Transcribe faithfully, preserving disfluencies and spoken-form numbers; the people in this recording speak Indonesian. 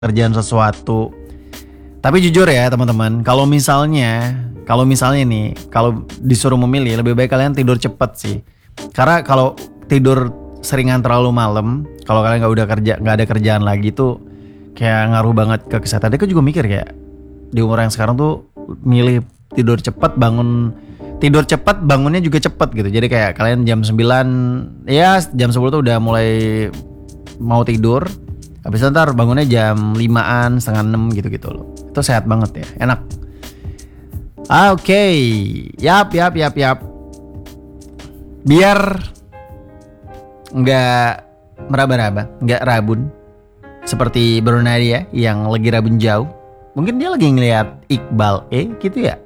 kerjaan sesuatu. Tapi jujur ya teman-teman, kalau misalnya, kalau misalnya nih, kalau disuruh memilih, lebih baik kalian tidur cepet sih. Karena kalau tidur seringan terlalu malam, kalau kalian nggak udah kerja, nggak ada kerjaan lagi tuh, kayak ngaruh banget ke kesehatan. Aku juga mikir kayak di umur yang sekarang tuh milih tidur cepet, bangun tidur cepet, bangunnya juga cepet gitu. Jadi kayak kalian jam sembilan, ya jam sepuluh tuh udah mulai mau tidur. Habis itu ntar bangunnya jam limaan, setengah enam gitu-gitu loh. Itu sehat banget ya, enak. Ah, oke, okay. Yap, yap, yap, yap. Biar nggak meraba-raba, nggak rabun. Seperti Bro Nadia yang lagi rabun jauh. Mungkin dia lagi ngeliat Iqbal, eh gitu ya.